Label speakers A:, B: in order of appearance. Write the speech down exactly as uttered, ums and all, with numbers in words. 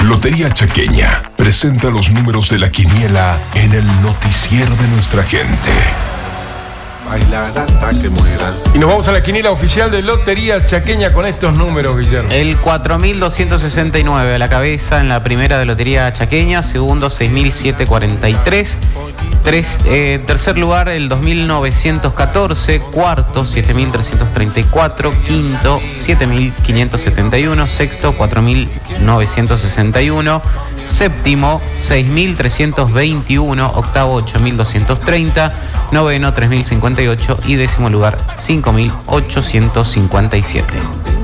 A: Lotería Chaqueña presenta los números de la quiniela en el noticiero de nuestra gente.
B: Bailar hasta que mueran.
C: Y nos vamos a la quiniela oficial de Lotería Chaqueña con estos números, Guillermo.
D: El cuatro mil doscientos sesenta y nueve a la cabeza en la primera de Lotería Chaqueña, segundo seis mil setecientos cuarenta y tres, Tres, eh, tercer lugar el dos mil novecientos catorce, cuarto siete mil trescientos treinta y cuatro, quinto siete mil quinientos setenta y uno, sexto cuatro mil novecientos sesenta y uno, séptimo seis mil trescientos veintiuno, octavo ocho mil doscientos treinta, noveno tres mil cincuenta y ocho y décimo lugar cinco mil ochocientos cincuenta y siete.